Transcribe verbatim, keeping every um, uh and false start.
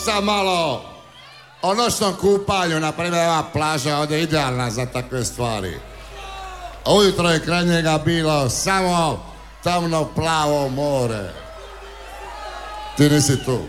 sad malo o noćnom kupanju, na primjer ova plaža ovdje je idealna za takve stvari. Ujutro je kraj njega bilo samo tamno plavo more. Ti nisi tu.